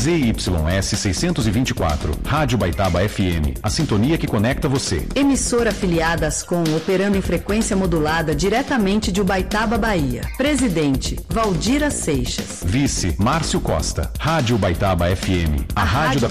ZYS 624, Rádio Baitaba FM, a sintonia que conecta você. Emissora afiliada Ascom, operando em frequência modulada diretamente de Ubaitaba, Bahia. Presidente, Valdira Seixas. Vice, Márcio Costa. Rádio Baitaba FM, a rádio da